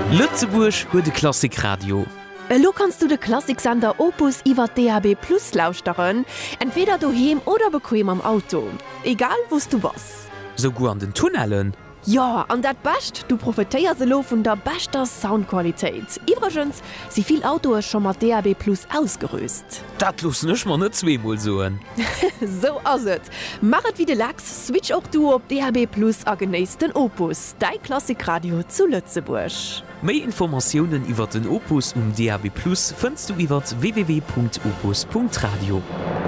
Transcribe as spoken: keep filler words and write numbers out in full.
Lützeburg huet de Klassikradio. Lo kannst du de Klassiksender Opus iwwer D A B Plus lauschteen, entweder daheim oder bequem am Auto. Egal wost du was. So gut an den Tunnelen. Ja, an dat bascht, du profitéier se lo vun der bester Soundqualität. Iwergens si viel Autos schon mat D A B Plus ausgerüst. Dat los nech man net zweemol soen. So ass et. Machet wie de Lachs, switch auch du op D A B Plus a genéisten Opus, dei Klassikradio zu Lützeburg. Méi Informationen iwwer den Opus um D A B Plus findest du iwwer w w w punkt opus punkt radio.